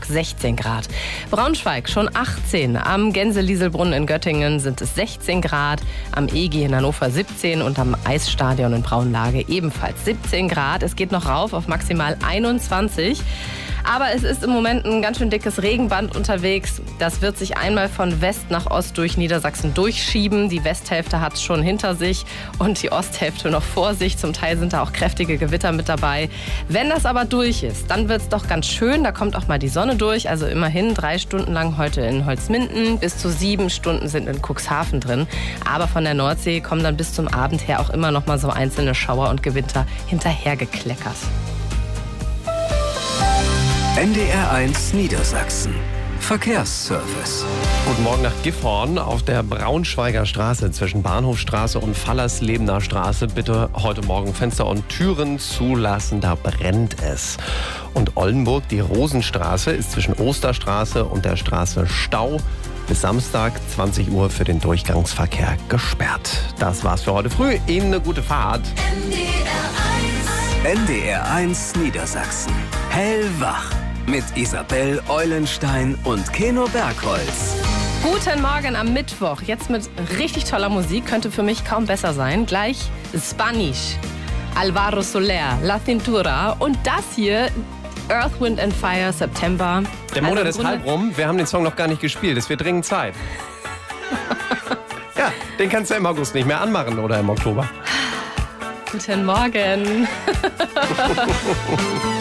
Freiburg 16 Grad. Braunschweig schon 18. Am Gänse-Lieselbrunnen in Göttingen sind es 16 Grad. Am EGI in Hannover 17 und am Eisstadion in Braunlage ebenfalls 17 Grad. Es geht noch rauf auf maximal 21. Aber es ist im Moment ein ganz schön dickes Regenband unterwegs. Das wird sich einmal von West nach Ost durch Niedersachsen durchschieben. Die Westhälfte hat es schon hinter sich und die Osthälfte noch vor sich. Zum Teil sind da auch kräftige Gewitter mit dabei. Wenn das aber durch ist, dann wird es doch ganz schön. Da kommt auch mal die Sonne durch. Also immerhin 3 Stunden lang heute in Holzminden. Bis zu 7 Stunden sind in Cuxhaven drin. Aber von der Nordsee kommen dann bis zum Abend her auch immer noch mal so einzelne Schauer und Gewitter hinterhergekleckert. NDR1 Niedersachsen. Verkehrsservice. Guten Morgen nach Gifhorn auf der Braunschweiger Straße zwischen Bahnhofstraße und Fallerslebener Straße. Bitte heute Morgen Fenster und Türen zulassen, da brennt es. Und Oldenburg, die Rosenstraße, ist zwischen Osterstraße und der Straße Stau bis Samstag 20 Uhr für den Durchgangsverkehr gesperrt. Das war's für heute früh. Ihnen eine gute Fahrt. NDR1 Niedersachsen. Hellwach. Mit Isabel Eulenstein und Keno Bergholz. Guten Morgen am Mittwoch. Jetzt mit richtig toller Musik. Könnte für mich kaum besser sein. Gleich Spanish, Alvaro Soler, La Cintura und das hier Earth, Wind and Fire, September. Der Monat ist halb rum. Wir haben den Song noch gar nicht gespielt. Es wird dringend Zeit. Ja, den kannst du im August nicht mehr anmachen oder im Oktober. Guten Morgen.